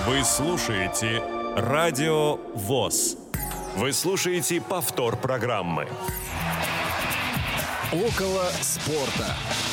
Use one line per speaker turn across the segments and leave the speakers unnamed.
Вы слушаете Радио ВОС. Вы слушаете повтор программы.
Около спорта.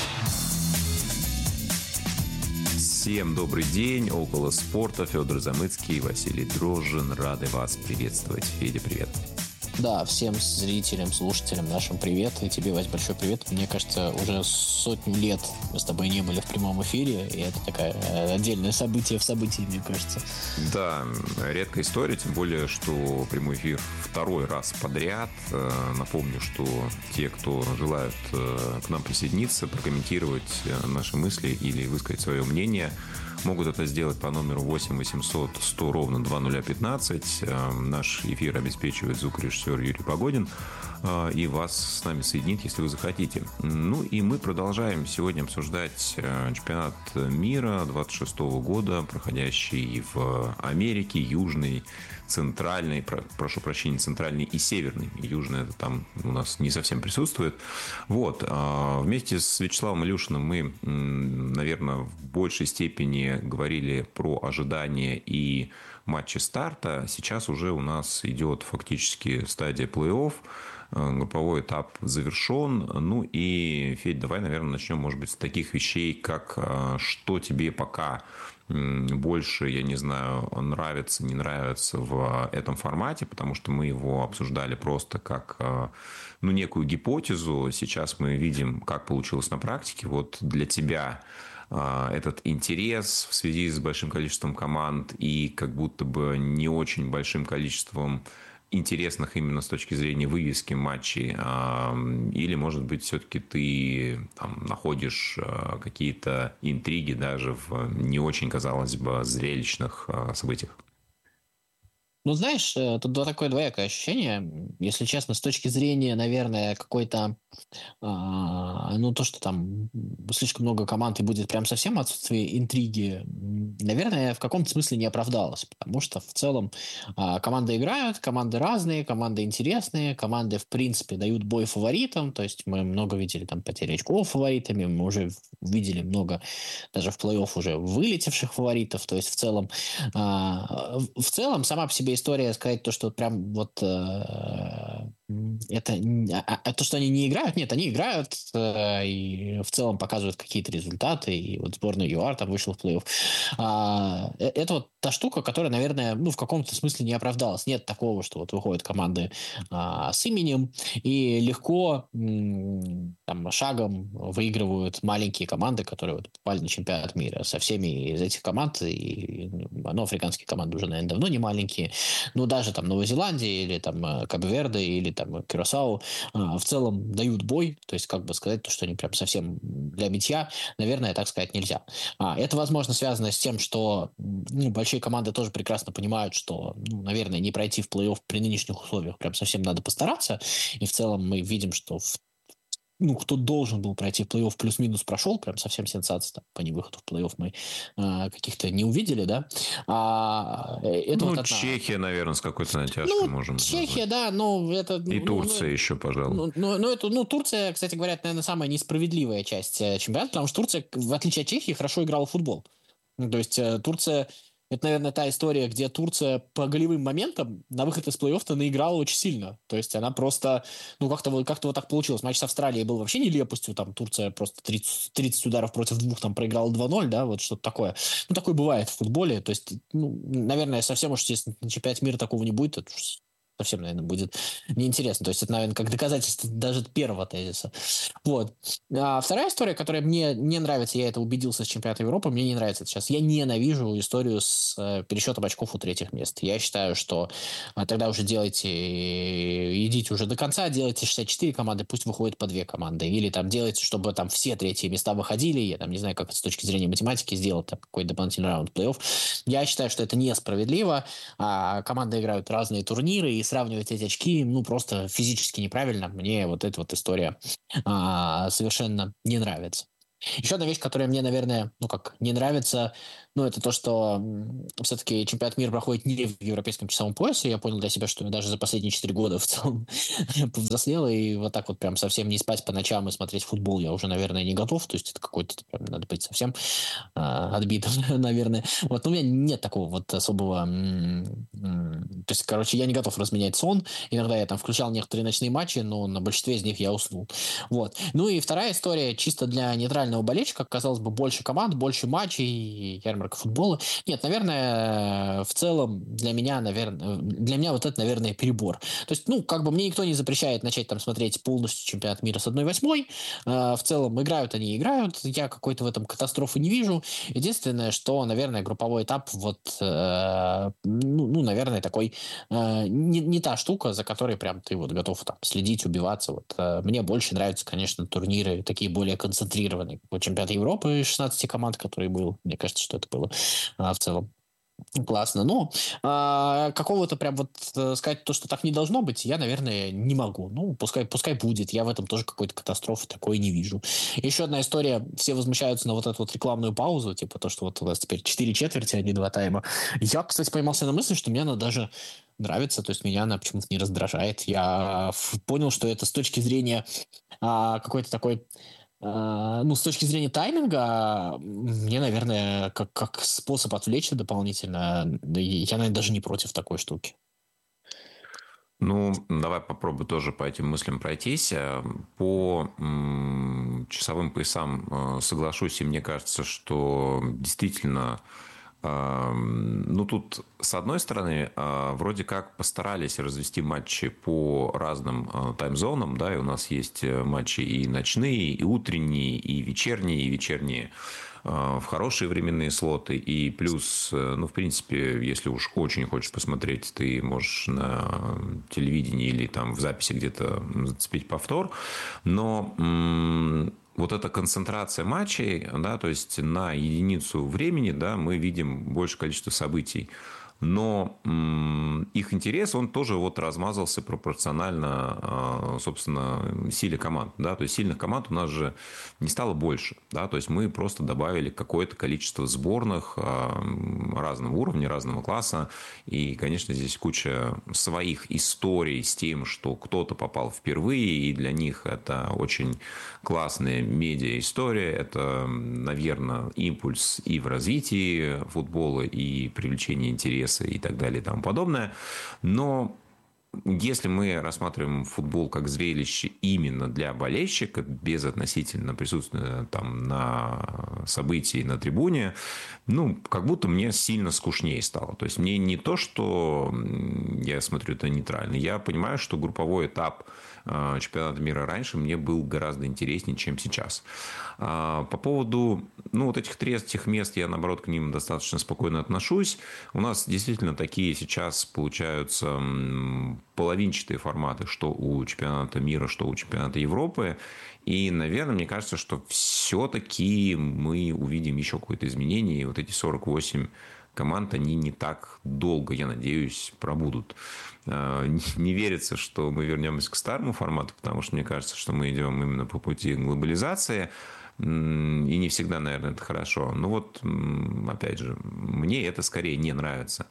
Всем добрый день. Около спорта. Федор Замыцкий, Василий Дрожжин. Рады вас приветствовать. Федя, привет.
Да, всем зрителям, слушателям нашим привет. И тебе, Вась, большой привет. Мне кажется, уже сотню лет мы с тобой не были в прямом эфире, и это такое отдельное событие в событии, мне кажется.
Да, редкая история, тем более, что прямой эфир второй раз подряд. Напомню, что те, кто желают к нам присоединиться, прокомментировать наши мысли или высказать свое мнение, могут это сделать по номеру 8 800 100 ровно 2015. Наш эфир обеспечивает звукорежиссер Юрий Погодин. И вас с нами соединит, если вы захотите. Ну и мы продолжаем сегодня обсуждать чемпионат мира 26 года, проходящий в Америке, Южной, Центральной, прошу прощения, Центральной и Северной. Южная это там у нас не совсем присутствует. Вот. Вместе с Вячеславом Илюшиным мы, наверное, в большей степени говорили про ожидания и матчи старта. Сейчас уже у нас идет фактически стадия плей-офф. Групповой этап завершен. Ну и, Федь, давай, наверное, начнем, может быть, с таких вещей, как что тебе пока больше, я не знаю, нравится, не нравится в этом формате, потому что мы его обсуждали просто как некую гипотезу. Сейчас мы видим, как получилось на практике. Вот для тебя этот интерес в связи с большим количеством команд и как будто бы не очень большим количеством интересных именно с точки зрения вывески матчей, или, может быть, все-таки ты там находишь какие-то интриги даже в не очень, казалось бы, зрелищных событиях?
Ну, знаешь, тут такое двоякое ощущение. Если честно, с точки зрения, наверное, какой-то, то, что там слишком много команд и будет прям совсем отсутствие интриги, наверное, в каком-то смысле не оправдалось. Потому что в целом команды играют, команды разные, команды интересные, команды, в принципе, дают бой фаворитам. То есть мы много видели там потери очков фаворитами, мы уже видели много даже в плей-офф уже вылетевших фаворитов. То есть в целом сама по себе история сказать то, что прям вот то, что они не играют, нет, они играют и в целом показывают какие-то результаты, и вот сборная ЮАР там вышла в плей-офф. Это вот та штука, которая, наверное, в каком-то смысле не оправдалась. Нет такого, что вот выходят команды с именем и легко там шагом выигрывают маленькие команды, которые вот попали на чемпионат мира. Со всеми из этих команд, африканские команды уже, наверное, давно не маленькие, но даже там Новая Зеландия или там Кабо-Верде или там Кюрасао в целом дают бой, то есть как бы сказать, то, что они прям совсем для битья, наверное, так сказать нельзя. Это, возможно, связано с тем, что большие команды тоже прекрасно понимают, что, наверное, не пройти в плей-офф при нынешних условиях прям совсем надо постараться, и в целом мы видим, что кто должен был пройти в плей-офф, плюс-минус прошел, прям совсем сенсация, там, по невыходу в плей-офф мы каких-то не увидели, да.
Чехия, наверное, с какой-то натяжкой можем
Чехия,
назвать.
да, это...
И Турция еще, пожалуй.
Турция, кстати говоря, это, наверное, самая несправедливая часть чемпионата, потому что Турция, в отличие от Чехии, хорошо играла в футбол. То есть Турция... Это, наверное, та история, где Турция по голевым моментам на выход из плей-оффа наиграла очень сильно. То есть она просто, как-то вот так получилось. Матч с Австралией был вообще нелепостью. Там Турция просто 30 ударов против 2 там проиграла 2-0, да, вот что-то такое. Такое бывает в футболе. То есть, наверное, совсем уж если на чемпионате мира такого не будет, это совсем, наверное, будет неинтересно. То есть это, наверное, как доказательство даже первого тезиса. Вот. Вторая история, которая мне не нравится, я это убедился с чемпионата Европы, мне не нравится это сейчас. Я ненавижу историю с пересчетом очков у третьих мест. Я считаю, что тогда уже идите уже до конца, делайте 64 команды, пусть выходит по 2 команды. Или там делайте, чтобы там все третьи места выходили. Я там не знаю, как это с точки зрения математики сделать там какой-то дополнительный раунд плей-офф. Я считаю, что это несправедливо. Команды играют разные турниры, и сравнивать эти очки, просто физически неправильно. Мне вот эта вот история совершенно не нравится. Еще одна вещь, которая мне, наверное, не нравится, это то, что все-таки чемпионат мира проходит не в европейском часовом поясе. Я понял для себя, что я даже за последние 4 года в целом повзрослел, и вот так вот прям совсем не спать по ночам и смотреть футбол я уже, наверное, не готов. То есть это какой-то, прям, надо быть совсем отбитым, наверное. Вот, но у меня нет такого вот особого... То есть, короче, я не готов разменять сон. Иногда я там включал некоторые ночные матчи, но на большинстве из них я уснул. Вот. Ну и вторая история, чисто для нейтрального болельщика, казалось бы, больше команд, больше матчей, ярмарка футбола. Нет, наверное, в целом для меня вот это, наверное, перебор. То есть, мне никто не запрещает начать там смотреть полностью чемпионат мира с 1/8. В целом, играют они, играют. Я какой-то в этом катастрофы не вижу. Единственное, что, наверное, групповой этап наверное, такой не та штука, за которой прям ты вот готов там следить, убиваться. Мне больше нравятся, конечно, турниры такие более концентрированные. Вот чемпионат Европы 16 команд, который был. Мне кажется, что это было в целом классно. Но какого-то прям сказать то, что так не должно быть, я, наверное, не могу. Пускай будет. Я в этом тоже какой-то катастрофы такой не вижу. Еще одна история. Все возмущаются на вот эту вот рекламную паузу, типа то, что вот у нас теперь 4 четверти, а не 2 тайма. Я, кстати, поймался на мысли, что мне она даже нравится, то есть меня она почему-то не раздражает. Я понял, что это с точки зрения какой-то такой с точки зрения тайминга, мне, наверное, как способ отвлечься дополнительно, я, наверное, даже не против такой штуки.
Давай попробую тоже по этим мыслям пройтись. По часовым поясам соглашусь, и мне кажется, что действительно... тут, с одной стороны, вроде как постарались развести матчи по разным таймзонам, да, и у нас есть матчи и ночные, и утренние, и вечерние в хорошие временные слоты, и плюс, в принципе, если уж очень хочешь посмотреть, ты можешь на телевидении или там в записи где-то зацепить повтор, но... Вот эта концентрация матчей, да, то есть на единицу времени, да, мы видим большее количество событий. Но их интерес, он тоже размазался пропорционально, собственно, силе команд. Да? То есть сильных команд у нас же не стало больше. Да? То есть мы просто добавили какое-то количество сборных разного уровня, разного класса. И, конечно, здесь куча своих историй с тем, что кто-то попал впервые, и для них это очень классная медиа-история. Это, наверное, импульс и в развитии футбола, и привлечение интереса, и так далее и тому подобное. Но если мы рассматриваем футбол как зрелище именно для болельщика, без относительно присутствия там на событии на трибуне, как будто мне сильно скучнее стало. То есть мне не то, что я смотрю это нейтрально, я понимаю, что групповой этап чемпионата мира раньше мне был гораздо интереснее, чем сейчас. По поводу этих третьих мест, я, наоборот, к ним достаточно спокойно отношусь. У нас действительно такие сейчас получаются половинчатые форматы, что у чемпионата мира, что у чемпионата Европы. И, наверное, мне кажется, что все-таки мы увидим еще какое-то изменение. И вот эти 48 команд, они не так долго, я надеюсь, пробудут. Не верится, что мы вернемся к старому формату, потому что мне кажется, что мы идем именно по пути глобализации. И не всегда, наверное, это хорошо. Опять же, мне это скорее не нравится.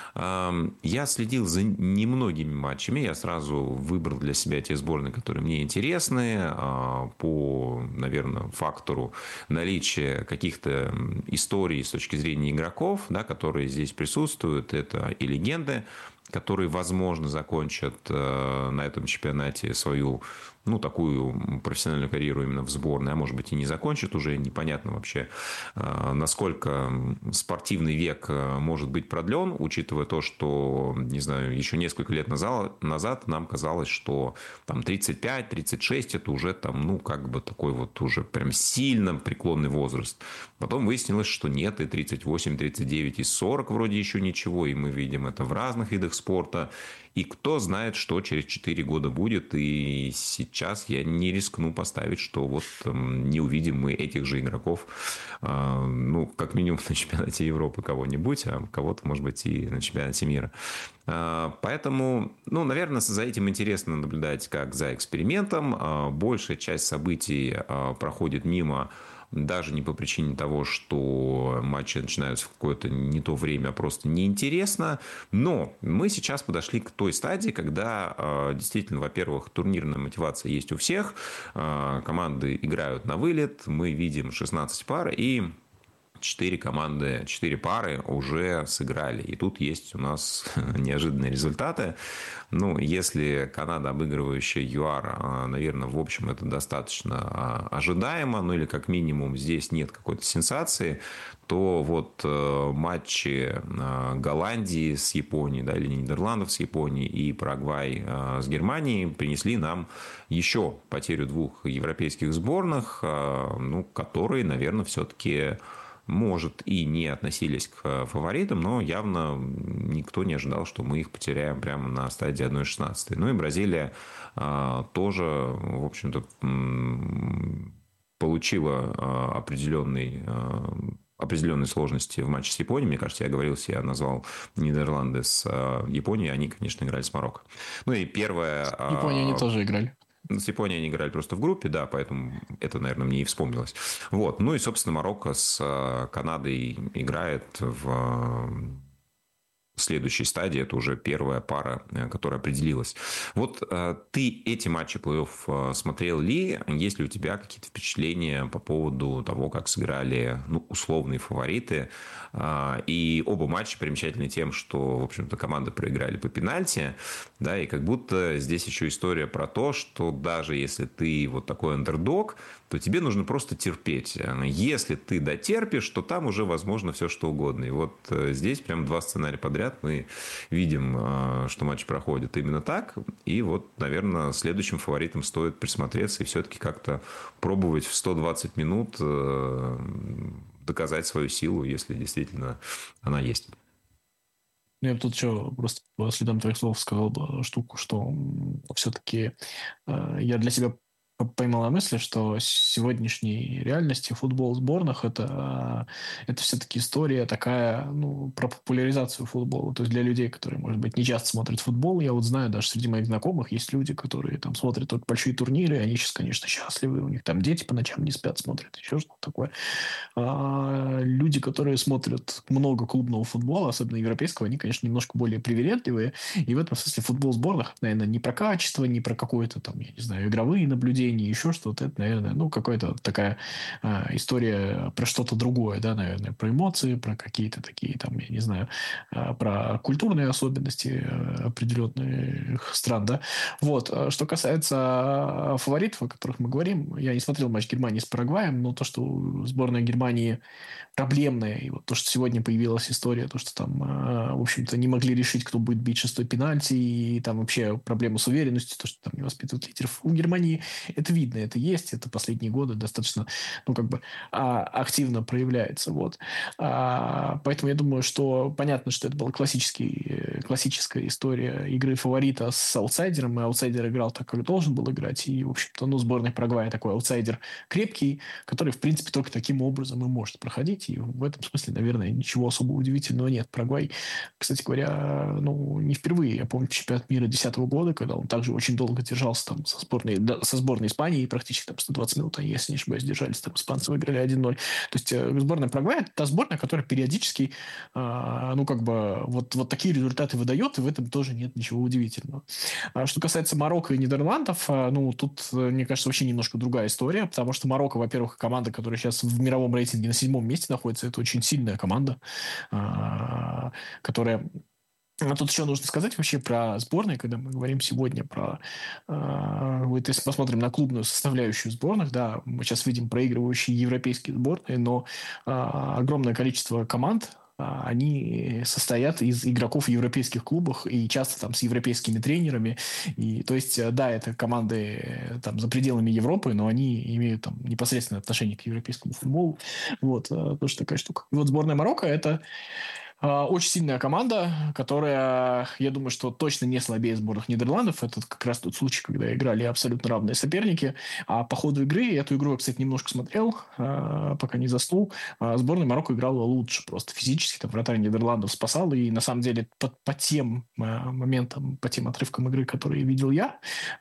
Я следил за немногими матчами. Я сразу выбрал для себя те сборные, которые мне интересны. По, наверное, фактору наличия каких-то историй с точки зрения игроков, да, которые здесь присутствуют. Это и легенды, которые, возможно, закончат на этом чемпионате свою такую профессиональную карьеру именно в сборной, а может быть и не закончит, уже непонятно вообще, насколько спортивный век может быть продлен, учитывая то, что, не знаю, еще несколько лет назад нам казалось, что там 35-36 это уже там, такой уже прям сильно преклонный возраст. Потом выяснилось, что нет, и 38, 39, и 40 вроде еще ничего, и мы видим это в разных видах спорта. И кто знает, что через 4 года будет. И сейчас я не рискну поставить, что не увидим мы этих же игроков, как минимум на чемпионате Европы кого-нибудь, а кого-то, может быть, и на чемпионате мира. Поэтому, наверное, за этим интересно наблюдать как за экспериментом. Большая часть событий проходит мимо даже не по причине того, что матчи начинаются в какое-то не то время, а просто неинтересно. Но мы сейчас подошли к той стадии, когда действительно, во-первых, турнирная мотивация есть у всех, команды играют на вылет, мы видим 16 пар, и 4 команды, 4 пары уже сыграли. И тут есть у нас неожиданные результаты. Ну, если Канада, обыгрывающая ЮАР, наверное, в общем, это достаточно ожидаемо, ну или как минимум здесь нет какой-то сенсации, то вот матчи Голландии с Японией, да, или Нидерландов с Японией и Парагвай с Германией принесли нам еще потерю 2 европейских сборных, ну, которые, наверное, все-таки, может, и не относились к фаворитам, но явно никто не ожидал, что мы их потеряем прямо на стадии 1/16. Ну и Бразилия тоже, в общем-то, получила определенные сложности в матче с Японией. Мне кажется, я оговорился, я назвал Нидерланды с Японией. Они, конечно, играли с Марокко. Ну и первое...
Японию они тоже играли.
С Японией они играли просто в группе, да, поэтому это, наверное, мне и вспомнилось. Вот. Ну и, собственно, Марокко с Канадой играет в следующей стадии. Это уже первая пара, которая определилась. Вот ты эти матчи плей-офф смотрел ли? Есть ли у тебя какие-то впечатления по поводу того, как сыграли, ну, условные фавориты? И оба матча примечательны тем, что, в общем-то, команды проиграли по пенальти, да, и как будто здесь еще история про то, что даже если ты вот такой андердог, то тебе нужно просто терпеть. Если ты дотерпишь, то там уже возможно все что угодно. И вот здесь прям 2 сценария подряд мы видим, что матч проходит именно так. И вот, наверное, следующим фаворитам стоит присмотреться и все-таки как-то пробовать в 120 минут доказать свою силу, если действительно она есть.
Я бы тут еще просто по следам твоих слов сказал бы штуку, что все-таки я для себя поймала мысль, что сегодняшней реальности футбол в сборных это все-таки история такая, ну, про популяризацию футбола. То есть для людей, которые, может быть, не часто смотрят футбол, я вот знаю, даже среди моих знакомых есть люди, которые там смотрят только большие турниры, и они сейчас, конечно, счастливы, у них там дети по ночам не спят, смотрят, еще что-то такое. Люди, которые смотрят много клубного футбола, особенно европейского, они, конечно, немножко более привередливые, и в этом смысле футбол в сборных, наверное, не про качество, не про какое-то там, я не знаю, игровые наблюдения, еще что-то. Это, наверное, ну, какая-то такая история про что-то другое, да, наверное, про эмоции, про какие-то такие, там, я не знаю, про культурные особенности определенных стран, да. Вот. Что касается фаворитов, о которых мы говорим, я не смотрел матч Германии с Парагваем, но то, что сборная Германии проблемная, и вот то, что сегодня появилась история, то, что там, в общем-то, не могли решить, кто будет бить 6-й пенальти, и там вообще проблемы с уверенностью, то, что там не воспитывают лидеров. У Германии это видно, это есть, это последние годы достаточно, ну, как бы, активно проявляется, вот. Поэтому я думаю, что понятно, что это была классическая история игры фаворита с аутсайдером, и аутсайдер играл так, как должен был играть, и, в общем-то, ну, сборная Парагвая такой аутсайдер крепкий, который, в принципе, только таким образом и может проходить, и в этом смысле, наверное, ничего особо удивительного нет. Парагвай, кстати говоря, ну, не впервые. Я помню чемпионат мира 2010 года, когда он также очень долго держался там со сборной Испании, практически там 120 минут, они, если не ошибаюсь, держались, там испанцы выиграли 1-0. То есть сборная Парагвая – это та сборная, которая периодически, ну, как бы, вот такие результаты выдает, и в этом тоже нет ничего удивительного. Что касается Марокко и Нидерландов, ну, тут, мне кажется, вообще немножко другая история, потому что Марокко, во-первых, команда, которая сейчас в мировом рейтинге на 7-м месте находится, это очень сильная команда, которая... А тут еще нужно сказать вообще про сборные, когда мы говорим сегодня про... Вот если посмотрим на клубную составляющую сборных, да, мы сейчас видим проигрывающие европейские сборные, но огромное количество команд, они состоят из игроков в европейских клубах и часто там с европейскими тренерами. И, то есть, да, это команды там за пределами Европы, но они имеют там непосредственное отношение к европейскому футболу. Вот, тоже такая штука. И вот сборная Марокко – это
Очень сильная команда, которая, я думаю, что точно не слабее сборных Нидерландов. Это как раз тот случай, когда играли абсолютно равные соперники. А по ходу игры, эту игру я, кстати, немножко смотрел, пока не заснул, сборная Марокко играла лучше просто физически. Там вратарь Нидерландов спасал. И на самом деле по тем моментам, по тем отрывкам игры, которые видел я,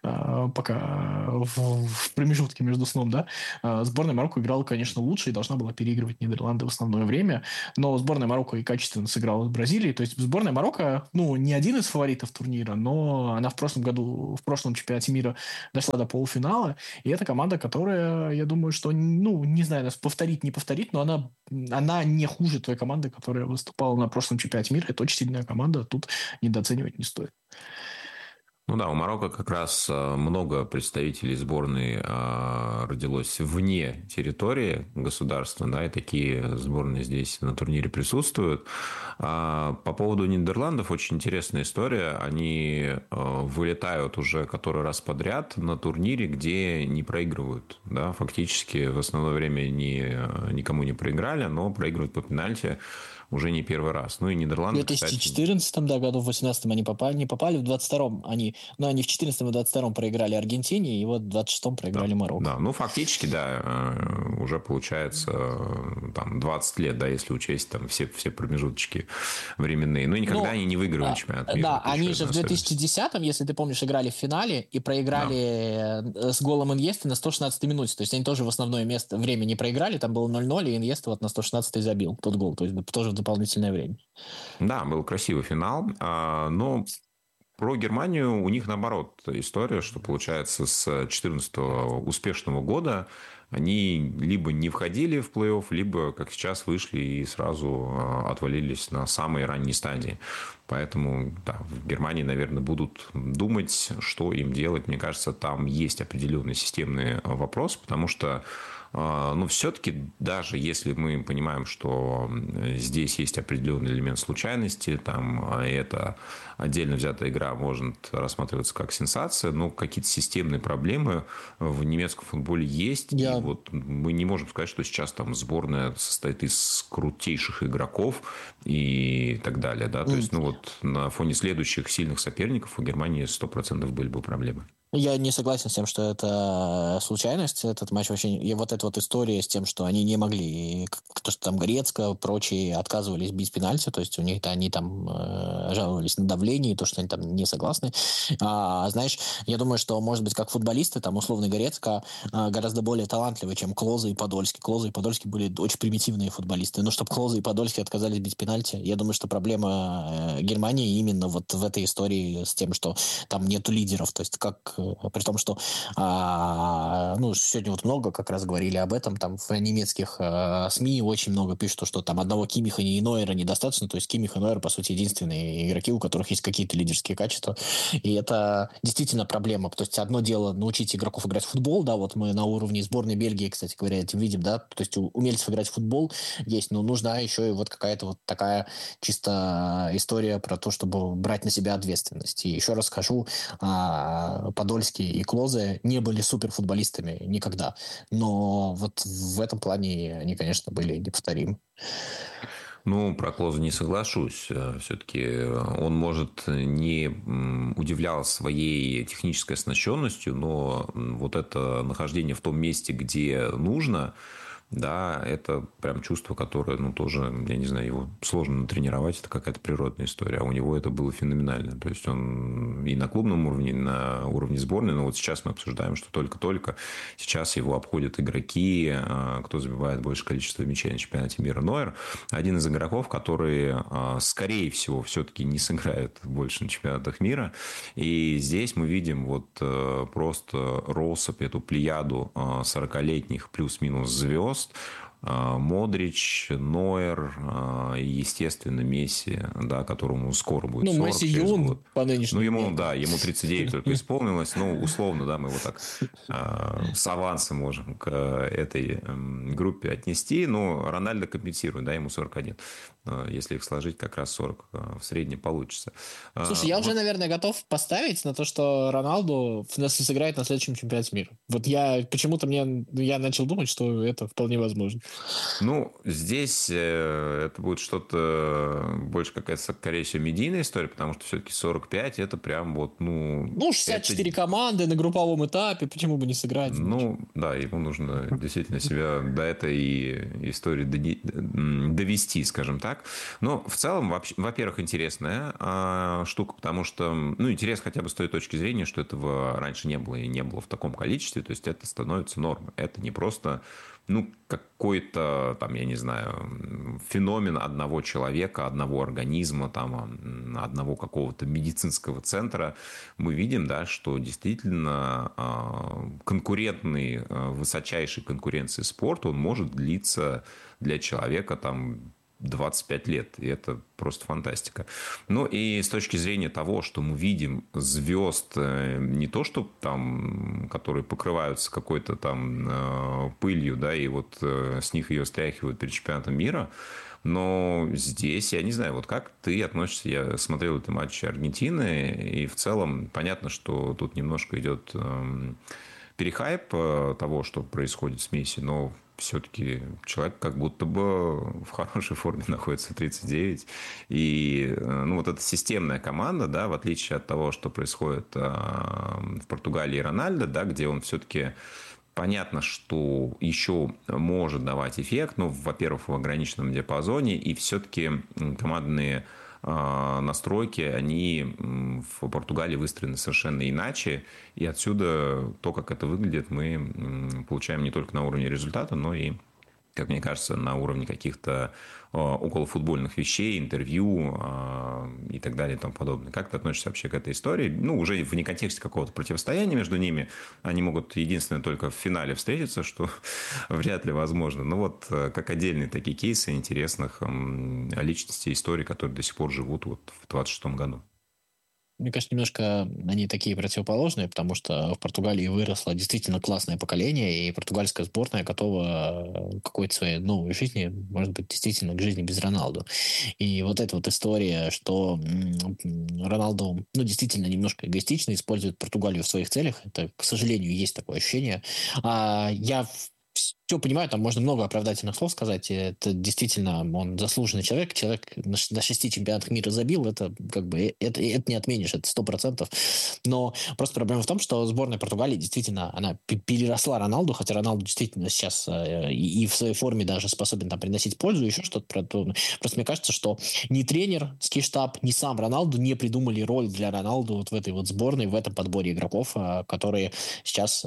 пока в промежутке между сном, да, сборная Марокко играла, конечно, лучше и должна была переигрывать Нидерланды в основное время. Но сборная Марокко и качественно сыграла с Бразилией. То есть сборная Марокко, не один из фаворитов турнира, но она в прошлом году, в прошлом чемпионате мира дошла до полуфинала. И это команда, которая, я думаю, что, не знаю, нас повторит, не повторит, но она не хуже той команды, которая выступала на прошлом чемпионате мира. Это очень сильная команда, тут недооценивать не стоит.
Ну да, у Марокко как раз много представителей сборной родилось вне территории государства, да, и такие сборные здесь на турнире присутствуют. По поводу Нидерландов очень интересная история. Они вылетают уже который раз подряд на турнире, где не проигрывают. Да, фактически в основное время никому не проиграли, но проигрывают по пенальти уже не первый раз. Ну и Нидерланды,
в 2014 году, в 2018 они не попали, в 2022 они в 2014 и 2022 проиграли Аргентине, и вот в 2026 проиграли Марокко.
Да, фактически, да, уже получается там 20 лет, да, если учесть там все промежуточки временные. Но никогда они не выигрывали чемпионат мира.
Да, они же в 2010-м, если ты помнишь, играли в финале и проиграли с голом Иньесты на 116-й минуте. То есть они тоже в основное время не проиграли, там было 0-0, и Иньеста вот на 116-й забил тот гол. То есть тоже в дополнительное время.
Да, был красивый финал, но про Германию у них наоборот история, что получается с 2014 успешного года они либо не входили в плей-офф, либо, как сейчас, вышли и сразу отвалились на самой ранней стадии. Поэтому да, в Германии, наверное, будут думать, что им делать. Мне кажется, там есть определенный системный вопрос, потому что все-таки, даже если мы понимаем, что здесь есть определенный элемент случайности, там эта отдельно взятая игра может рассматриваться как сенсация, но какие-то системные проблемы в немецком футболе есть. И вот мы не можем сказать, что сейчас там сборная состоит из крутейших игроков и так далее. Да? То есть, на фоне следующих сильных соперников у Германии 100% были бы проблемы.
Я не согласен с тем, что это случайность. Этот матч вообще... И вот эта вот история с тем, что они не могли... То, что там Грецко, прочие отказывались бить пенальти. То есть у них они там жаловались на давление, то, что они там не согласны. Знаешь, я думаю, что, может быть, как футболисты, там, условно, Грецко гораздо более талантливый, чем Клозе и Подольский. Клозе и Подольский были очень примитивные футболисты. Но чтобы Клозе и Подольский отказались бить пенальти, я думаю, что проблема Германии именно вот в этой истории с тем, что там нету лидеров. То есть как... При том, что сегодня вот много как раз говорили об этом, там в немецких СМИ очень много пишут, что там одного Киммиха и Нойера недостаточно, то есть Киммих и Нойер, по сути, единственные игроки, у которых есть какие-то лидерские качества, и это действительно проблема. То есть одно дело научить игроков играть в футбол, да, вот мы на уровне сборной Бельгии, кстати говоря, этим видим, да, то есть умельцев играть в футбол есть, но нужна еще и вот какая-то вот такая чисто история про то, чтобы брать на себя ответственность. И еще раз скажу, Подольский и Клозе не были суперфутболистами никогда. Но вот в этом плане они, конечно, были неповторимы.
Про Клоза не соглашусь. Все-таки он, может, не удивлял своей технической оснащенностью, но вот это нахождение в том месте, где нужно, да, это прям чувство, которое, тоже, я не знаю, его сложно натренировать, это какая-то природная история, а у него это было феноменально. То есть он и на клубном уровне, и на уровне сборной, но вот сейчас мы обсуждаем, что только-только сейчас его обходят игроки, кто забивает большее количество мячей на чемпионате мира. Нойер один из игроков, которые, скорее всего, все-таки не сыграют больше на чемпионатах мира. И здесь мы видим вот просто россыпь, эту плеяду 40-летних плюс-минус звезд, Модрич, Нойер и, естественно, Месси, да, которому скоро будет 40
Месси юн по нынешнему.
Ему 39 только исполнилось. Условно, да, мы его так с авансом можем к этой группе отнести. Но Рональдо компенсирует, да, ему 41. Если их сложить, как раз 40 в среднем получится.
Слушай, я уже, наверное, готов поставить на то, что Роналду сыграет на следующем чемпионате мира. Вот я начал думать, что это вполне возможно.
Ну, здесь это будет что-то больше какая-то, скорее всего, медийная история, потому что все-таки 45 это прям вот, ну...
Ну, 64 команды на групповом этапе, почему бы не сыграть?
Ну, да, ему нужно действительно себя до этой истории довести, скажем так. Но в целом, во-первых, интересная штука, потому что, ну, интерес хотя бы с той точки зрения, что этого раньше не было и не было в таком количестве, то есть это становится нормой. Это не просто, ну, какой-то, там, я не знаю, феномен одного человека, одного организма, там, одного какого-то медицинского центра. Мы видим, да, что действительно конкурентный, высочайшей конкуренции спорт, он может длиться для человека там 25 лет, и это просто фантастика. Ну и с точки зрения того, что мы видим звезд, не то что там, которые покрываются какой-то там пылью, да, и вот с них ее стряхивают перед чемпионатом мира, но здесь, я не знаю, вот как ты относишься, я смотрел этот матч Аргентины, и в целом понятно, что тут немножко идет перехайп того, что происходит с Месси, но все-таки человек как будто бы в хорошей форме находится 39. И ну, вот эта системная команда, да, в отличие от того, что происходит в Португалии и Рональдо, да, где он все-таки понятно, что еще может давать эффект, ну, во-первых, в ограниченном диапазоне, и все-таки командные настройки, они в Португалии выстроены совершенно иначе. И отсюда то, как это выглядит, мы получаем не только на уровне результата, но и, как мне кажется, на уровне каких-то околофутбольных вещей, интервью и так далее и тому подобное. Как ты относишься вообще к этой истории? Ну, уже вне контексте какого-то противостояния между ними. Они могут единственное только в финале встретиться, что вряд ли возможно. Но вот как отдельные такие кейсы интересных личностей, историй, которые до сих пор живут вот в 26 году.
Мне кажется, немножко они такие противоположные, потому что в Португалии выросло действительно классное поколение, и португальская сборная готова к какой-то своей новой жизни, может быть, действительно к жизни без Роналду. И вот эта вот история, что Роналду, ну, действительно немножко эгоистично использует Португалию в своих целях, это, к сожалению, есть такое ощущение. Я все понимаю, там можно много оправдательных слов сказать. Это действительно он заслуженный человек. Человек на 6 чемпионатах мира забил. Это как бы это не отменишь, это 100%. Но просто проблема в том, что сборная Португалии действительно она переросла Роналду, хотя Роналду действительно сейчас и в своей форме даже способен там приносить пользу, еще что-то. Просто мне кажется, что ни тренер, штаб, ни сам Роналду не придумали роль для Роналду вот в этой вот сборной, в этом подборе игроков, которые сейчас,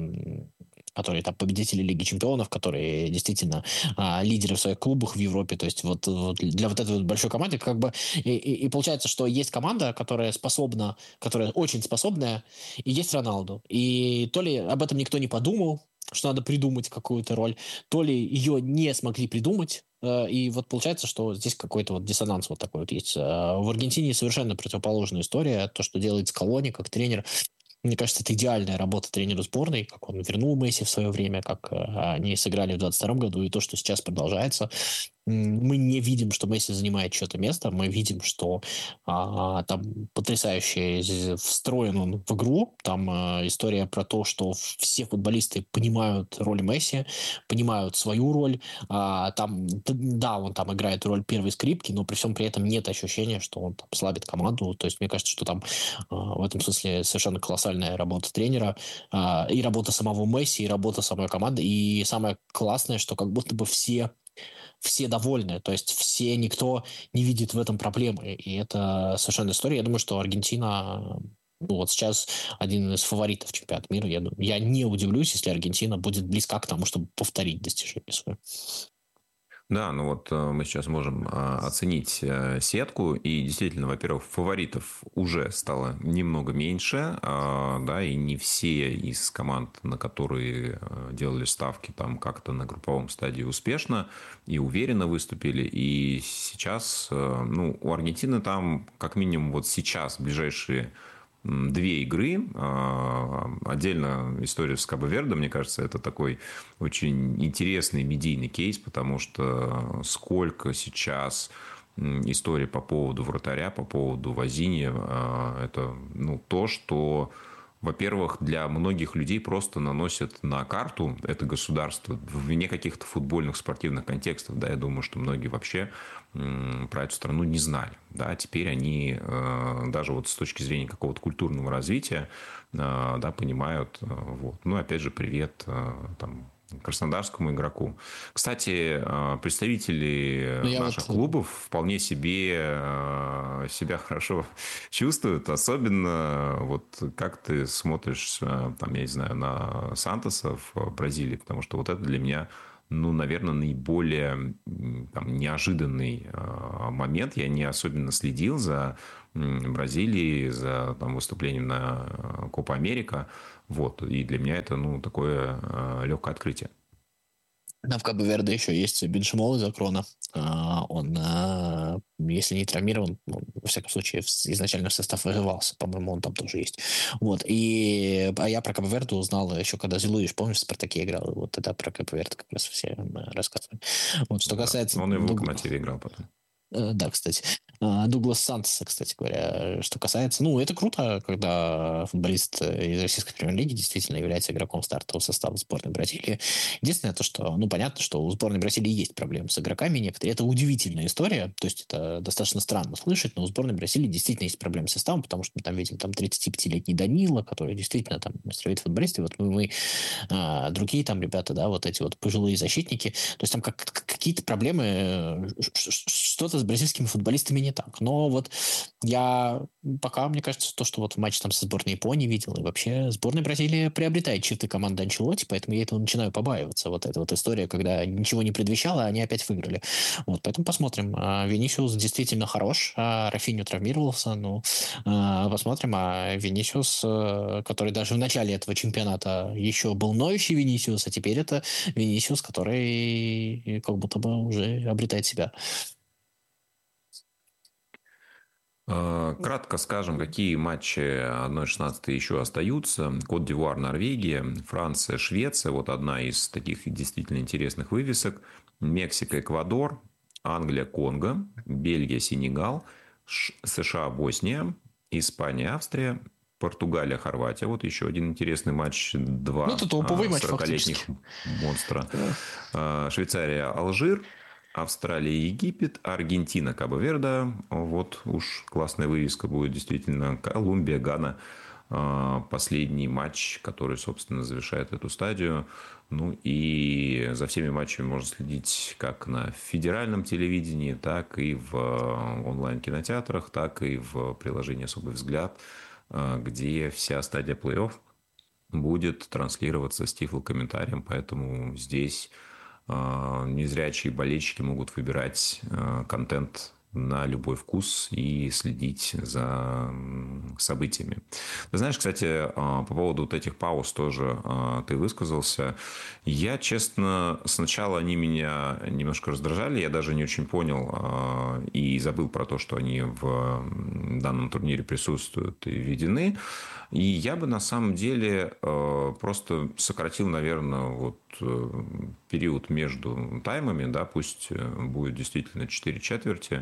которые там победители Лиги Чемпионов, которые действительно лидеры в своих клубах в Европе. То есть вот для вот этой вот большой команды как бы и получается, что есть команда, которая способна, которая очень способная, и есть Роналду. И то ли об этом никто не подумал, что надо придумать какую-то роль, то ли ее не смогли придумать. И вот получается, что здесь какой-то вот диссонанс вот такой вот есть. В Аргентине совершенно противоположная история. То, что делает Скалони как тренер, мне кажется, это идеальная работа тренера сборной, как он вернул Месси в свое время, как они сыграли в 2022 году, и то, что сейчас продолжается. Мы не видим, что Месси занимает чье-то место, мы видим, что там потрясающе встроен он в игру. Там история про то, что все футболисты понимают роль Месси, понимают свою роль. Там, да, он там играет роль первой скрипки, но при всем при этом нет ощущения, что он там слабит команду. То есть мне кажется, что там в этом смысле совершенно колоссальная работа тренера, и работа самого Месси, и работа самой команды. И самое классное, что как будто бы все довольны, то есть никто не видит в этом проблемы, и это совершенно история. Я думаю, что Аргентина вот сейчас один из фаворитов чемпионата мира. Я не удивлюсь, если Аргентина будет близка к тому, чтобы повторить достижение свое.
Да, ну вот мы сейчас можем оценить сетку, и действительно, во-первых, фаворитов уже стало немного меньше, да, и не все из команд, на которые делали ставки, там как-то на групповом стадии успешно и уверенно выступили, и сейчас, ну, у Аргентины там как минимум вот сейчас, в ближайшие 2 игры. Отдельно история с Кабо-Верде, мне кажется, это такой очень интересный медийный кейс, потому что сколько сейчас истории по поводу вратаря, по поводу Возини, это, ну, то, что во-первых, для многих людей просто наносят на карту это государство вне каких-то футбольных, спортивных контекстов. Да, я думаю, что многие вообще про эту страну не знали. Да, теперь они даже вот с точки зрения какого-то культурного развития, да, понимают. Вот. Ну, опять же, привет там краснодарскому игроку. Кстати, представители наших клубов вполне себе себя хорошо чувствуют. Особенно вот как ты смотришь, там, я не знаю, на Сантоса в Бразилии. Потому что вот это для меня, ну, наверное, наиболее там, неожиданный момент. Я не особенно следил за Бразилией, за там, выступлением на Копа Америка. Вот. И для меня это, ну, такое легкое открытие.
Там в Кабо-Верде еще есть Беншимол из Акрона. Он, если не травмирован, ну, во всяком случае, изначально в состав вызывался. По-моему, он там тоже есть. Вот. А я про Кабо-Верде узнал еще, когда Зилуиш, помнишь, в «Спартаке» играл. Вот тогда про Кабо-Верде как раз все рассказывали. Вот, что касается...
Он и в «Локомотиве» играл потом.
Да, кстати. Дуглас Сантоса, кстати говоря, что касается... Ну, это круто, когда футболист из российской премьер-лиги действительно является игроком стартового состава сборной Бразилии. Единственное то, что... Ну, понятно, что у сборной Бразилии есть проблемы с игроками некоторые. Это удивительная история. То есть это достаточно странно слышать, но у сборной Бразилии действительно есть проблемы с составом, потому что мы там видим там 35-летний Данила, который действительно там мастер футболист. И вот мы другие там ребята, да, вот эти вот пожилые защитники. То есть там какие-то проблемы, что-то с бразильскими футболистами не так. Но вот я пока, мне кажется, то, что вот в матче там со сборной Японии видел, и вообще сборная Бразилии приобретает черты команды Анчелотти, поэтому я этого начинаю побаиваться. Вот эта вот история, когда ничего не предвещало, а они опять выиграли. Вот, поэтому посмотрим. Винисиус действительно хорош, Рафиньо травмировался, ну, посмотрим. А Винисиус, который даже в начале этого чемпионата еще был ноющий Винисиус, а теперь это Винисиус, который как будто бы уже обретает себя.
Кратко скажем, какие матчи 1/16 еще остаются. Кот-д'Ивуар, Норвегия, Франция, Швеция. Вот одна из таких действительно интересных вывесок. Мексика, Эквадор, Англия, Конго, Бельгия, Сенегал, США, Босния, Испания, Австрия, Португалия, Хорватия. Вот еще один интересный матч. Два 40-летних монстра. Швейцария, Алжир. Австралия, Египет, Аргентина, Кабо-Верде. Вот уж классная вывеска будет действительно. Колумбия, Гана. Последний матч, который, собственно, завершает эту стадию. Ну и за всеми матчами можно следить как на федеральном телевидении, так и в онлайн-кинотеатрах, так и в приложении «Особый взгляд», где вся стадия плей-офф будет транслироваться с тифлокомментарием. Поэтому здесь незрячие болельщики могут выбирать контент на любой вкус и следить за событиями. Ты знаешь, кстати, по поводу вот этих пауз тоже ты высказался. Я, честно, сначала они меня немножко раздражали. Я даже не очень понял и забыл про то, что они в данном турнире присутствуют и введены. И я бы на самом деле просто сократил, наверное, вот период между таймами, да, пусть будет действительно 4 четверти,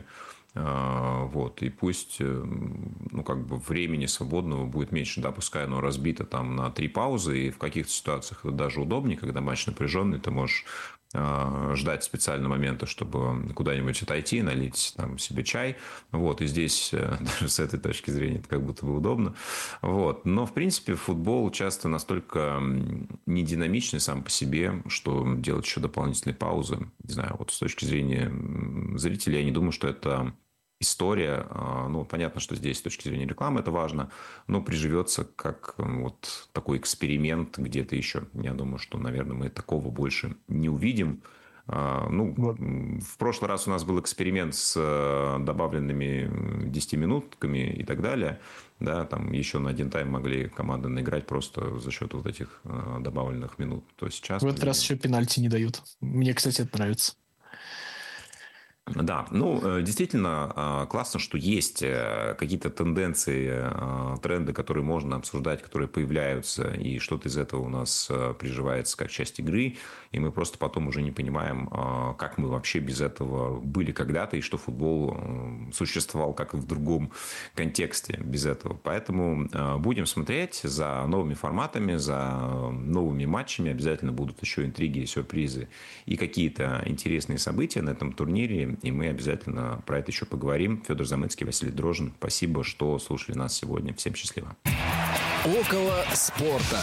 вот, и пусть, ну, как бы времени свободного будет меньше, да, пускай оно разбито там на 3 паузы, и в каких-то ситуациях это даже удобнее, когда матч напряженный, ты можешь ждать специального момента, чтобы куда-нибудь отойти, налить там себе чай. Вот. И здесь даже с этой точки зрения это как будто бы удобно. Вот. Но, в принципе, футбол часто настолько не динамичный сам по себе, что делать еще дополнительные паузы. Не знаю, вот с точки зрения зрителей, я не думаю, что это история. Ну, понятно, что здесь с точки зрения рекламы это важно, но приживется как вот такой эксперимент где-то еще. Я думаю, что, наверное, мы такого больше не увидим. Ну, вот. В прошлый раз у нас был эксперимент с добавленными 10-минутками и так далее. Да, там еще на один тайм могли команды наиграть просто за счет вот этих добавленных минут. То сейчас...
В этот раз еще пенальти не дают. Мне, кстати, это нравится.
Да, действительно классно, что есть какие-то тенденции, тренды, которые можно обсуждать, которые появляются, и что-то из этого у нас приживается как часть игры, и мы просто потом уже не понимаем, как мы вообще без этого были когда-то, и что футбол существовал как и в другом контексте без этого. Поэтому будем смотреть за новыми форматами, за новыми матчами. Обязательно будут еще интриги, сюрпризы и какие-то интересные события на этом турнире. И мы обязательно про это еще поговорим. Федор Замыцкий, Василий Дрожжин. Спасибо, что слушали нас сегодня. Всем счастливо.
Около спорта.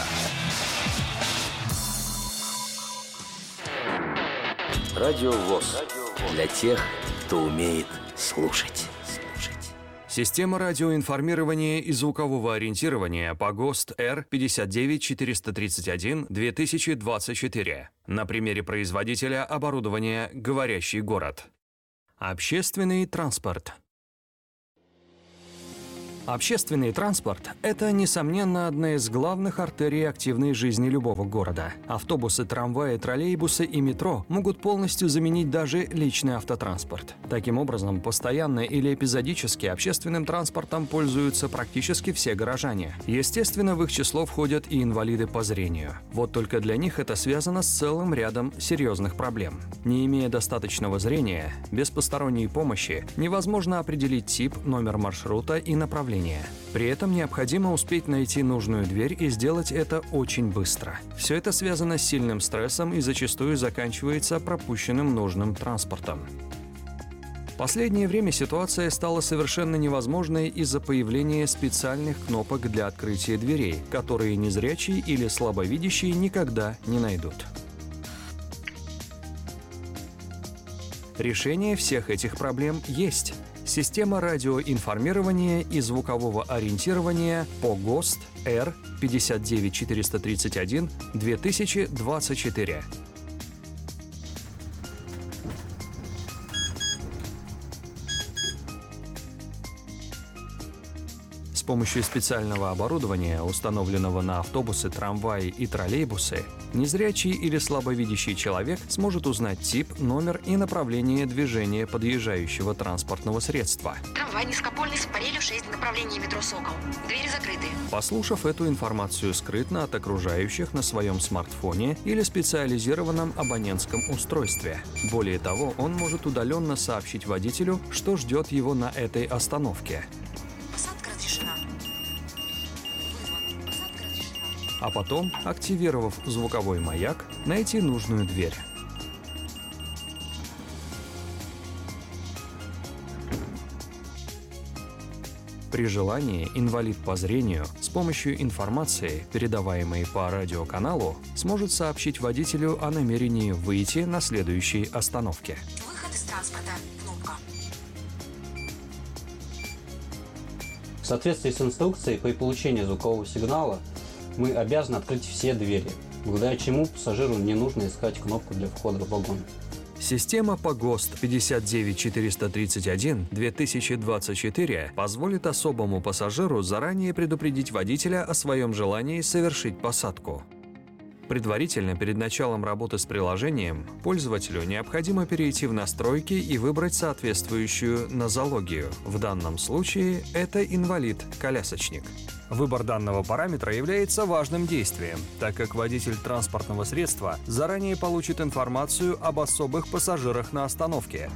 Радио ВОС. Для тех, кто умеет слушать.
Система радиоинформирования и звукового ориентирования по ГОСТ R59431-2024. На примере производителя оборудования «Говорящий город». Общественный транспорт. Общественный транспорт – это, несомненно, одна из главных артерий активной жизни любого города. Автобусы, трамваи, троллейбусы и метро могут полностью заменить даже личный автотранспорт. Таким образом, постоянно или эпизодически общественным транспортом пользуются практически все горожане. Естественно, в их число входят и инвалиды по зрению. Вот только для них это связано с целым рядом серьезных проблем. Не имея достаточного зрения, без посторонней помощи невозможно определить тип, номер маршрута и направление. При этом необходимо успеть найти нужную дверь и сделать это очень быстро. Все это связано с сильным стрессом и зачастую заканчивается пропущенным нужным транспортом. В последнее время ситуация стала совершенно невозможной из-за появления специальных кнопок для открытия дверей, которые незрячие или слабовидящие никогда не найдут. Решение всех этих проблем есть. Система радиоинформирования и звукового ориентирования по ГОСТ R59431-2024. С помощью специального оборудования, установленного на автобусы, трамваи и троллейбусы, незрячий или слабовидящий человек сможет узнать тип, номер и направление движения подъезжающего транспортного средства.
Трамвай низкопольный с парелью 6, направление метро «Сокол». Двери закрыты.
Послушав эту информацию скрытно от окружающих на своем смартфоне или специализированном абонентском устройстве. Более того, он может удаленно сообщить водителю, что ждет его на этой остановке.
Посадка разрешена. Посадка разрешена.
А потом, активировав звуковой маяк, найти нужную дверь. При желании инвалид по зрению с помощью информации, передаваемой по радиоканалу, сможет сообщить водителю о намерении выйти на следующей остановке.
Выход из транспорта. Кнопка.
В соответствии с инструкцией, при получении звукового сигнала мы обязаны открыть все двери, благодаря чему пассажиру не нужно искать кнопку для входа в вагон.
Система по ГОСТ 59431-2024 позволит особому пассажиру заранее предупредить водителя о своем желании совершить посадку. Предварительно, перед началом работы с приложением, пользователю необходимо перейти в настройки и выбрать соответствующую нозологию. В данном случае это инвалид-колясочник. Выбор данного параметра является важным действием, так как водитель транспортного средства заранее получит информацию об особых пассажирах на остановке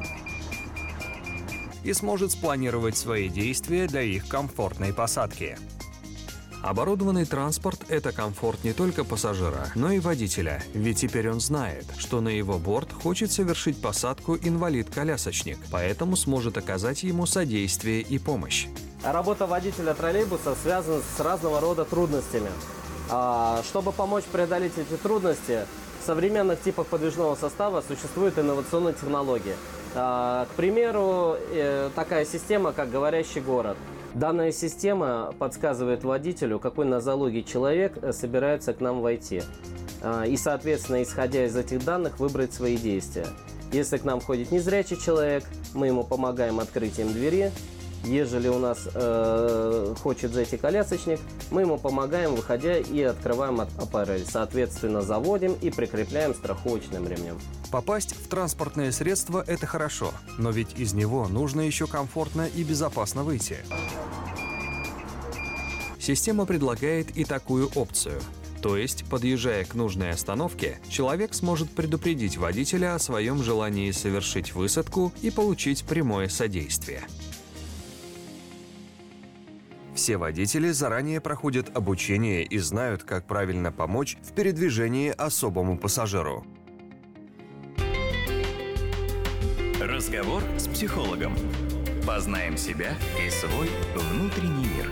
и сможет спланировать свои действия для их комфортной посадки. Оборудованный транспорт – это комфорт не только пассажира, но и водителя, ведь теперь он знает, что на его борт хочет совершить посадку инвалид-колясочник, поэтому сможет оказать ему содействие и помощь.
Работа водителя троллейбуса связана с разного рода трудностями. Чтобы помочь преодолеть эти трудности, в современных типах подвижного состава существуют инновационные технологии. К примеру, такая система, как «Говорящий город». Данная система подсказывает водителю, какой нозологии человек собирается к нам войти. И, соответственно, исходя из этих данных, выбрать свои действия. Если к нам входит незрячий человек, мы ему помогаем открытием двери. Ежели у нас хочет зайти колясочник, мы ему помогаем, выходя, и открываем аппарель. Соответственно, заводим и прикрепляем страховочным ремнем.
Попасть в транспортное средство – это хорошо, но ведь из него нужно еще комфортно и безопасно выйти. Система предлагает и такую опцию. То есть, подъезжая к нужной остановке, человек сможет предупредить водителя о своем желании совершить высадку и получить прямое содействие. Все водители заранее проходят обучение и знают, как правильно помочь в передвижении особому пассажиру.
Разговор с психологом. Познаем себя и свой внутренний мир.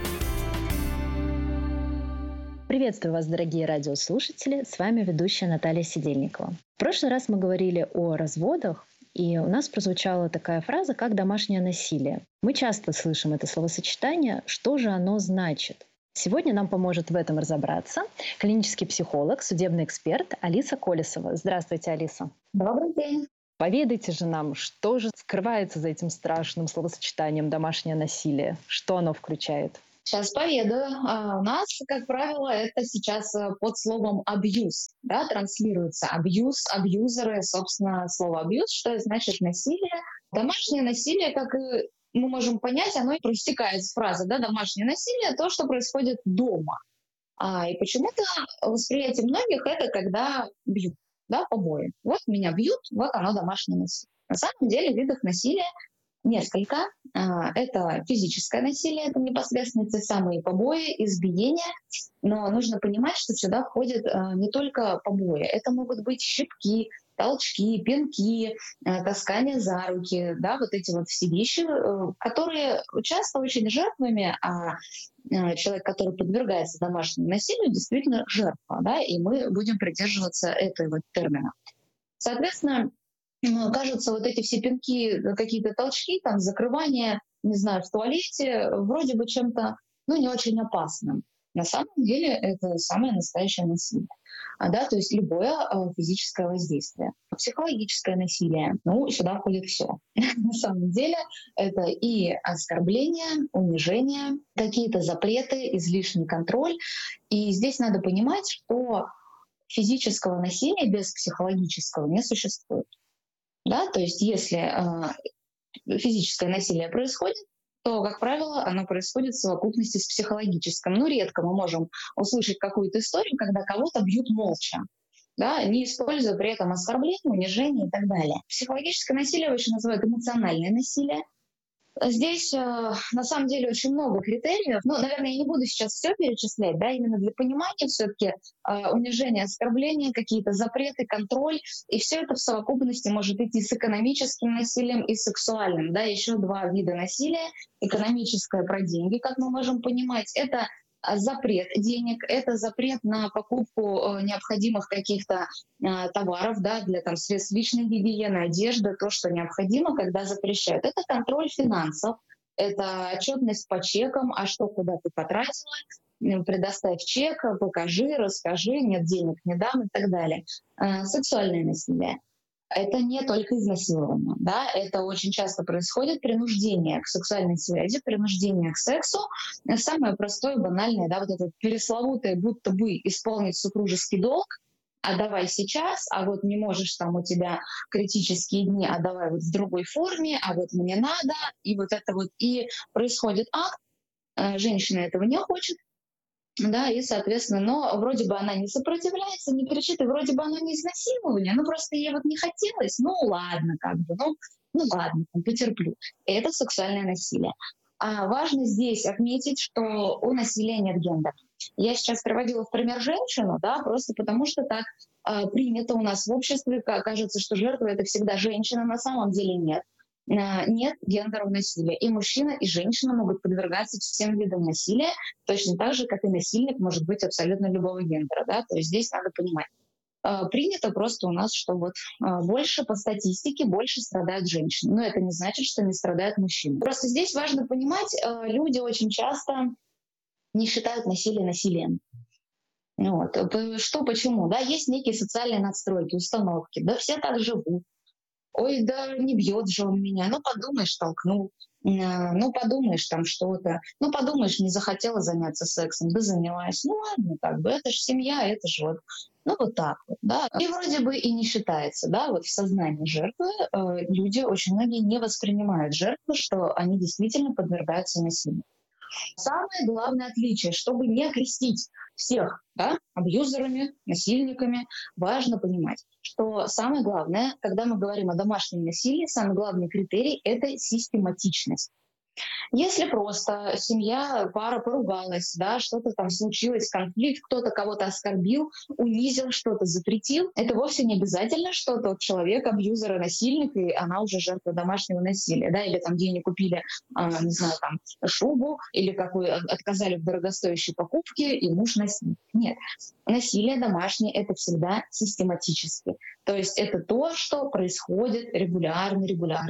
Приветствую вас, дорогие радиослушатели. С вами ведущая Наталья Сидельникова. В прошлый раз мы говорили о разводах, и у нас прозвучала такая фраза, как «домашнее насилие». Мы часто слышим это словосочетание. Что же оно значит? Сегодня нам поможет в этом разобраться клинический психолог, судебный эксперт Алиса Колесова. Здравствуйте, Алиса.
Добрый день.
Поведайте же нам, что же скрывается за этим страшным словосочетанием «домашнее насилие». Что оно включает?
Сейчас поведаю. У нас, как правило, это сейчас под словом «абьюз», да, транслируется абьюз, абьюзеры, собственно, слово «абьюз», что значит насилие. Домашнее насилие, как и мы можем понять, оно и проистекает с фразы, да, домашнее насилие, то, что происходит дома. И почему-то восприятие многих это когда бьют, да, побои. Вот меня бьют, вот оно домашнее насилие. На самом деле видов насилия несколько. Это физическое насилие, это непосредственно те самые побои, избиения. Но нужно понимать, что сюда входят не только побои. Это могут быть щипки, толчки, пинки, таскание за руки. Да, вот эти вот все вещи, которые часто очень жертвами, а человек, который подвергается домашнему насилию, действительно жертва. Да, и мы будем придерживаться этого вот термина. Соответственно, кажется, вот эти все пинки, какие-то толчки, там, закрывание, не знаю, в туалете, вроде бы чем-то, не очень опасным. На самом деле это самое настоящее насилие. Да, то есть любое физическое воздействие. Психологическое насилие, сюда входит все. На самом деле это и оскорбление, унижение, какие-то запреты, излишний контроль. И здесь надо понимать, что физического насилия без психологического не существует. Да, то есть если физическое насилие происходит, то, как правило, оно происходит в совокупности с психологическим. Редко мы можем услышать какую-то историю, когда кого-то бьют молча, да, не используя при этом оскорбление, унижение и так далее. Психологическое насилие еще называют эмоциональное насилие. Здесь на самом деле очень много критериев. Наверное, я не буду сейчас все перечислять, да, именно для понимания все-таки унижение, оскорбление, какие-то запреты, контроль. И все это в совокупности может идти с экономическим насилием и сексуальным. Да, еще два вида насилия. Экономическое про деньги, как мы можем понимать, это запрет денег, это запрет на покупку необходимых каких-то товаров, да, для средств личной гигиены, одежды, то, что необходимо, когда запрещают. Это контроль финансов, это отчетность по чекам, а что, куда ты потратила, предоставь чек, покажи, расскажи, нет денег, не дам и так далее. Сексуальное насилие. Это не только изнасилование, да, это очень часто происходит принуждение к сексуальной связи, принуждение к сексу. Самое простое, банальное, да, вот это пресловутое, будто бы исполнить супружеский долг, а давай сейчас, а вот не можешь, там у тебя критические дни, а давай вот в другой форме, а вот мне надо, и вот это вот, и происходит акт, женщина этого не хочет, да, и, соответственно, но вроде бы она не сопротивляется, не кричит, и вроде бы оно не изнасилование, просто ей вот не хотелось, ладно, ладно, потерплю. И это сексуальное насилие. А важно здесь отметить, что у насилия нет гендера. Я сейчас приводила в пример женщину, да, просто потому что так принято у нас в обществе, кажется, что жертва — это всегда женщина, на самом деле нет. Нет гендерного насилия. И мужчина, и женщина могут подвергаться всем видам насилия, точно так же, как и насильник может быть абсолютно любого гендера. Да? То есть здесь надо понимать. Принято просто у нас, что больше по статистике больше страдают женщины. Но это не значит, что не страдают мужчины. Просто здесь важно понимать, люди очень часто не считают насилие насилием. Что, почему? Да, есть некие социальные надстройки, установки. Да, все так живут. ой, да не бьет же он меня, ну подумаешь, толкнул, ну подумаешь там что-то, ну подумаешь, не захотела заняться сексом, да занялась, ну ладно, как бы это же семья, это же вот, ну вот так вот, да. И вроде бы и не считается, да, вот в сознании жертвы люди, очень многие не воспринимают жертву, что они действительно подвергаются насилию. Самое главное отличие, чтобы не окрестить всех, да, абьюзерами, насильниками, важно понимать, что самое главное, когда мы говорим о домашнем насилии, самый главный критерий — это систематичность. Если просто семья, пара поругалась, да, что-то там случилось, конфликт, кто-то кого-то оскорбил, унизил, что-то запретил, это вовсе не обязательно, что тот человек абьюзер и насильник, и она уже жертва домашнего насилия, да, или там денег купили, не знаю, там шубу, или какую отказали в дорогостоящей покупке, и муж насильник. Нет, насилие домашнее — это всегда систематически. То есть это то, что происходит регулярно.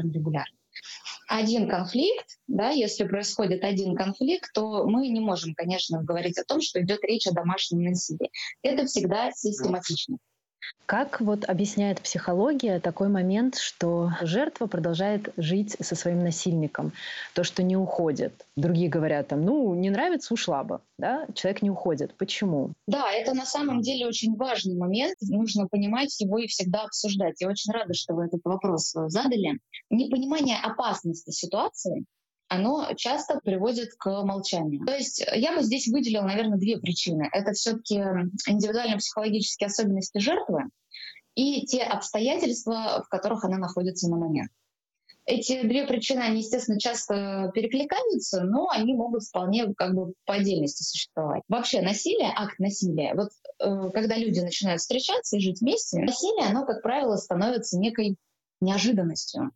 Один конфликт, да, если происходит один конфликт, то мы не можем, конечно, говорить о том, что идет речь о домашнем насилии. Это всегда систематично.
Как вот объясняет психология такой момент, что жертва продолжает жить со своим насильником, то, что не уходит? Другие говорят, там, ну, не нравится, ушла бы, да? Человек не уходит. Почему?
Да, это на самом деле очень важный момент, нужно понимать его и всегда обсуждать. Я очень рада, что вы этот вопрос задали. Непонимание опасности ситуации, оно часто приводит к молчанию. То есть я бы здесь выделила, наверное, две причины. Это все-таки индивидуально-психологические особенности жертвы и те обстоятельства, в которых она находится на момент. Эти две причины, они, естественно, часто перекликаются, но они могут вполне как бы по отдельности существовать. Вообще насилие, акт насилия, вот когда люди начинают встречаться и жить вместе, насилие, оно, как правило, становится некой неожиданностью.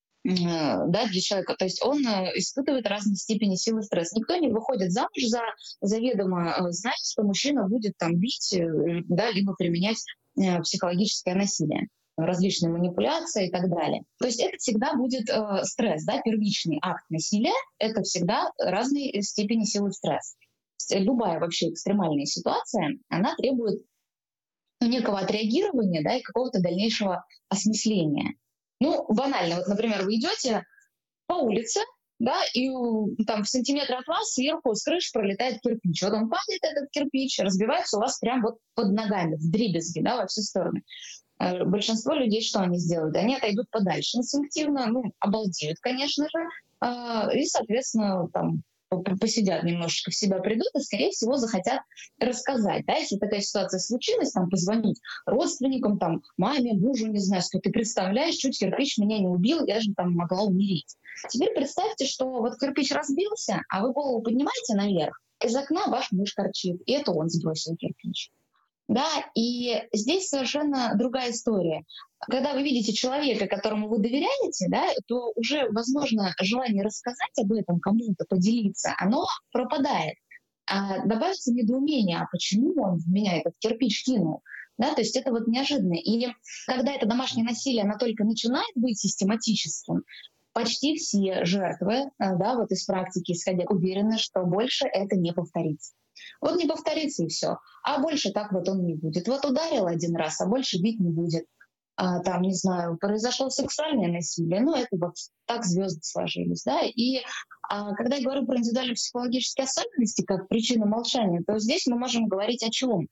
Да, для человека. То есть он испытывает разные степени силы стресса. Никто не выходит замуж заведомо зная, что мужчина будет там бить, да, либо применять психологическое насилие, различные манипуляции и так далее. То есть это всегда будет стресс, да, первичный акт насилия — это всегда разные степени силы стресса. Любая вообще экстремальная ситуация, она требует некого отреагирования, да, и какого-то дальнейшего осмысления. Ну, банально, вот, например, вы идете по улице, да, и там в сантиметре от вас сверху с крыши пролетает кирпич. Вот он падает, этот кирпич, разбивается у вас прямо вот под ногами, вдребезги, да, во все стороны. Большинство людей что они сделают? Они отойдут подальше инстинктивно, ну, обалдеют, конечно же, и, соответственно, там посидят немножечко, в себя придут и, скорее всего, захотят рассказать. Да? Если такая ситуация случилась, там, позвонить родственникам, там, маме, мужу, не знаю, что ты представляешь, чуть кирпич меня не убил, я же там могла умереть. Теперь представьте, что вот кирпич разбился, а вы голову поднимаете наверх, из окна ваш муж торчит, и это он сбросил кирпич. Да, и здесь совершенно другая история. Когда вы видите человека, которому вы доверяете, да, то уже, возможно, желание рассказать об этом кому-то, поделиться, оно пропадает. Добавится недоумение, а почему он в меня этот кирпич кинул? Да, то есть это вот неожиданно. И когда это домашнее насилие, оно только начинает быть систематическим, почти все жертвы, да, вот из практики исходя, уверены, что больше это не повторится. Вот не повторится и все. А больше так вот он не будет. Вот ударил один раз, а больше бить не будет. Там, не знаю, произошло сексуальное насилие, ну это вот так звезды сложились, да. И когда я говорю про индивидуальные психологические особенности как причину молчания, то здесь мы можем говорить о чем?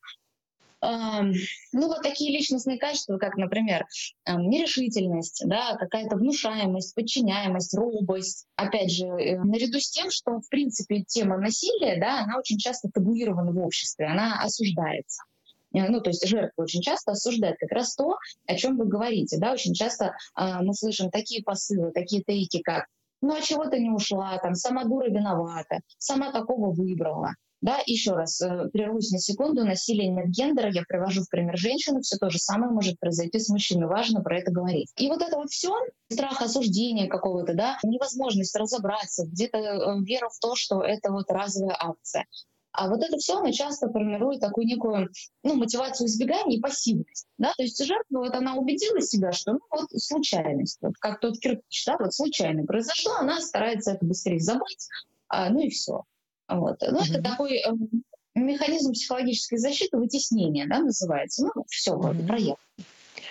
Ну, вот такие личностные качества, как, например, нерешительность, да, какая-то внушаемость, подчиняемость, робость. Опять же, наряду с тем, что, в принципе, тема насилия, да, она очень часто табуирована в обществе, она осуждается. Ну, то есть жертва очень часто осуждает как раз то, о чем вы говорите. Да? Очень часто мы слышим такие посылы, такие тейки, как «ну, а чего ты не ушла?», там, «сама дура виновата», «сама такого выбрала». Да, еще раз прервусь на секунду, насилие нет гендера, я привожу в пример женщину, все то же самое может произойти с мужчиной, важно про это говорить. И вот это вот все, страх осуждения какого-то, да, невозможность разобраться, где-то вера в то, что это вот разовая акция. А вот это все, оно часто формирует такую некую, ну, мотивацию избегания и пассивность. Да? То есть жертва, вот она убедила себя, что ну, вот случайность, вот как тот кирпич, да, вот случайно произошло, она старается это быстрее забыть, ну и все. Вот. Ну, это такой механизм психологической защиты, вытеснения, да, называется. Ну, все, проехали.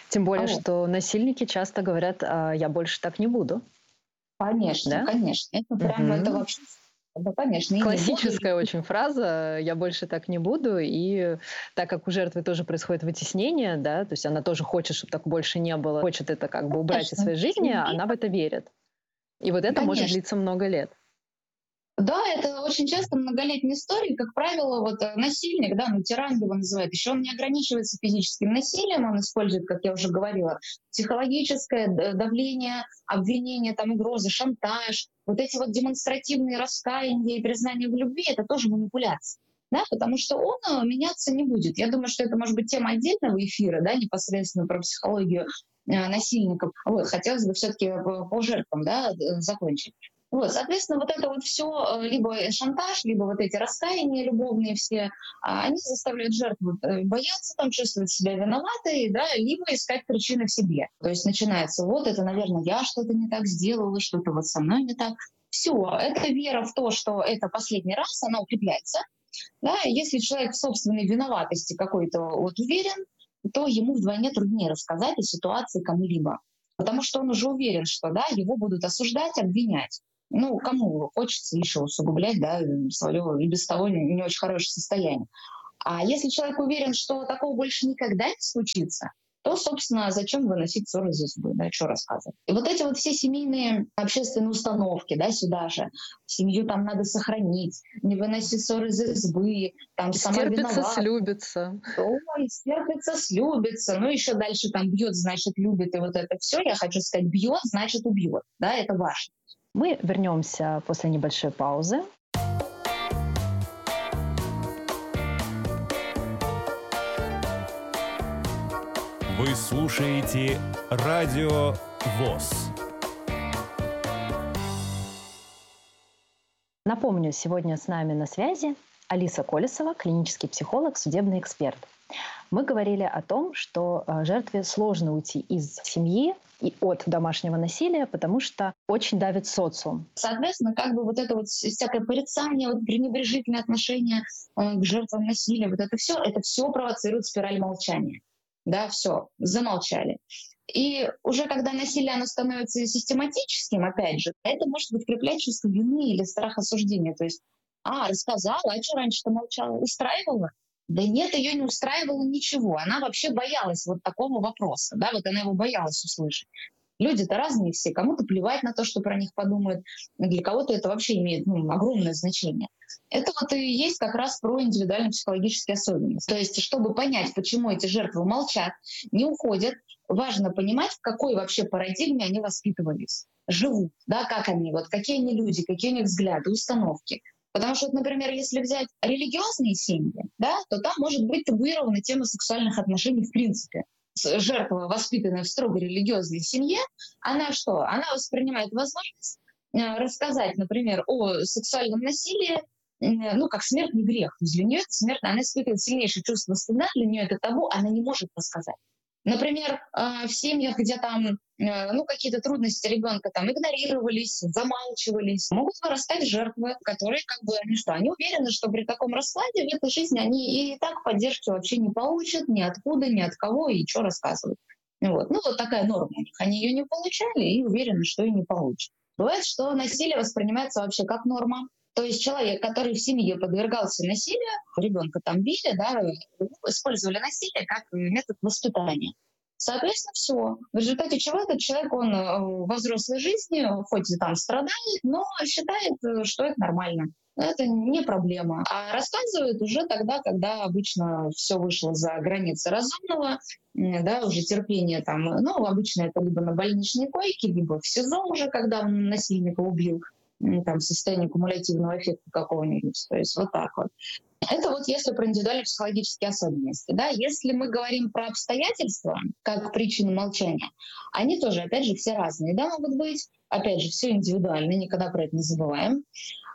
Тем более, что насильники часто говорят: я больше так не буду.
Конечно,
да?
Конечно. Это прям, это вообще... Да, конечно.
Классическая очень фраза «я больше так не буду». И так как у жертвы тоже происходит вытеснение, да, то есть она тоже хочет, чтобы так больше не было, хочет это как бы убрать из своей жизни, она в это верит. И вот это может длиться много лет.
Да, это очень часто многолетние истории. Как правило, вот насильник, да, тиран его называют, еще он не ограничивается физическим насилием, он использует, как я уже говорила, психологическое давление, обвинение, там, угрозы, шантаж. Вот эти вот демонстративные раскаяния и признания в любви — это тоже манипуляция. Да, потому что он меняться не будет. Я думаю, что это может быть тема отдельного эфира, да, непосредственно про психологию насильников. Вот, хотелось бы все-таки по жертвам, да, закончить. Вот, соответственно, вот это вот все, либо шантаж, либо вот эти раскаяния любовные все, они заставляют жертву бояться, там, чувствовать себя виноватой, да, либо искать причины в себе. То есть начинается: вот это, наверное, я что-то не так сделала, что-то вот со мной не так. Все, это вера в то, что это последний раз, она укрепляется. Да, если человек в собственной виноватости какой-то вот уверен, то ему вдвойне труднее рассказать о ситуации кому-либо. Потому что он уже уверен, что, да, его будут осуждать, обвинять. Ну, кому хочется еще усугублять, да, свое и без того не очень хорошее состояние. А если человек уверен, что такого больше никогда не случится, то, собственно, зачем выносить ссоры из избы, да, что рассказывать. И вот эти вот все семейные общественные установки, да, сюда же, семью там надо сохранить, не выносить ссоры из избы, там сама виновата.
Слюбится.
Ой, стерпится, слюбится, ну еще дальше там бьет, значит, любит, и вот это все, я хочу сказать, бьет, значит, убьет, да, это важно.
Мы вернемся после небольшой паузы.
Вы слушаете Радио ВОС.
Напомню, сегодня с нами на связи Алиса Колесова, клинический психолог, судебный эксперт. Мы говорили о том, что жертве сложно уйти из семьи и от домашнего насилия, потому что очень давит социум.
Соответственно, как бы вот это вот всякое порицание, вот пренебрежительное отношение к жертвам насилия, вот это все провоцирует спираль молчания. Да, все, замолчали. И уже когда насилие оно становится систематическим, опять же, это может подкреплять чувство вины или страх осуждения. То есть, рассказала, а что раньше-то молчала? Устраивала? Да нет, ее не устраивало ничего. Она вообще боялась вот такого вопроса. Да, вот она его боялась услышать. Люди-то разные все. Кому-то плевать на то, что про них подумают. Для кого-то это вообще имеет огромное значение. Это вот и есть как раз про индивидуальные психологические особенности. То есть, чтобы понять, почему эти жертвы молчат, не уходят, важно понимать, в какой вообще парадигме они воспитывались, живут, да, как они, вот какие они люди, какие у них взгляды, установки. Потому что, например, если взять религиозные семьи, да, то там может быть табуирована тема сексуальных отношений в принципе. Жертва, воспитанная в строго религиозной семье, она что? Она воспринимает возможность рассказать, например, о сексуальном насилии, как смертный грех. Для нее это смерть, она испытывает сильнейшее чувство стыда, для нее это табу, она не может рассказать. Например, в семьях, где там какие-то трудности ребенка там игнорировались, замалчивались, могут вырастать жертвы, которые они уверены, что при таком раскладе в этой жизни они и так поддержки вообще не получат, ни откуда, ни от кого, и что рассказывать. Вот такая норма у них. Они ее не получали и уверены, что и не получат. Бывает, что насилие воспринимается вообще как норма. То есть человек, который в семье подвергался насилию, ребенка там били, да, использовали насилие как метод воспитания. Соответственно, все. В результате чего этот человек, он во взрослой жизни, хоть и там страдает, но считает, что это нормально. Это не проблема. А рассказывает уже тогда, когда обычно все вышло за границы разумного, да, уже терпение там, обычно это либо на больничной койке, либо в СИЗО уже, когда он насильника убил, там, в состоянии кумулятивного эффекта какого-нибудь. То есть вот так вот. Это вот если про индивидуальные психологические особенности. Да? Если мы говорим про обстоятельства, как причину молчания, они тоже, опять же, все разные. Да, могут быть, опять же, все индивидуально, никогда про это не забываем.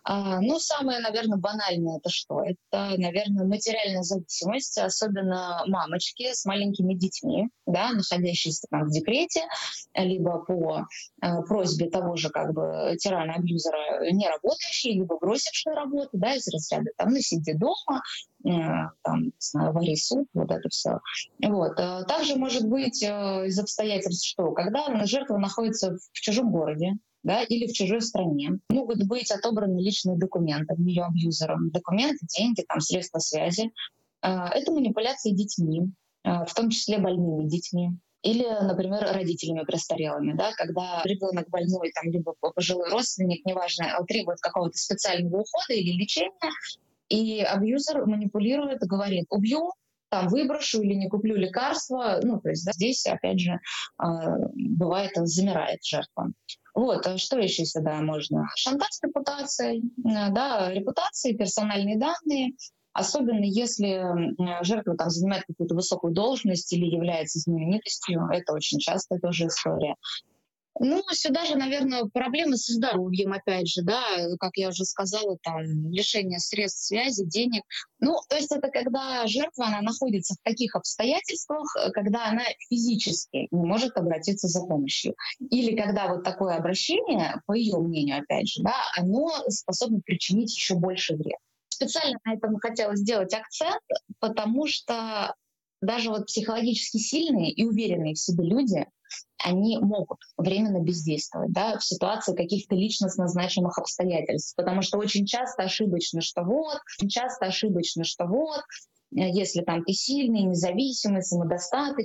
Ну, самое, наверное, банальное это что? Это, наверное, материальная зависимость, особенно мамочки с маленькими детьми, да, находящиеся там в декрете, либо по просьбе того же как бы тирана-абьюзера не работающие, либо бросившие работу, да, из разряда там, ну, сиди дома, там, не знаю, вари суп, вот это все. Вот. Также может быть из обстоятельств, что когда жертва находится в чужом городе, да, или в чужой стране. Могут быть отобраны личные документы ее абьюзером. Документы, деньги, там, средства связи. Это манипуляции детьми, в том числе больными детьми. Или, например, родителями престарелыми, да, когда ребенок больной, там, либо пожилой родственник, неважно, требует какого-то специального ухода или лечения, и абьюзер манипулирует, говорит: убью, там, выброшу или не куплю лекарства. Ну, то есть, да, здесь, опять же, бывает, замирает жертва. Вот, что еще сюда можно? Шантаж репутацией, да, репутации, персональные данные, особенно если жертва там занимает какую-то высокую должность или является знаменитостью, это очень частая тоже история. Ну, сюда же, наверное, проблемы со здоровьем, опять же, да, как я уже сказала, там, лишение средств связи, денег. Ну, то есть это когда жертва, она находится в таких обстоятельствах, когда она физически не может обратиться за помощью. Или когда вот такое обращение, по ее мнению, опять же, да, оно способно причинить еще больше вред. Специально на этом хотела сделать акцент, потому что даже вот психологически сильные и уверенные в себе люди, они могут временно бездействовать, да, в ситуации каких-то личностно значимых обстоятельств. Потому что очень часто ошибочно, что если там ты сильный, независимый, самодостаточный,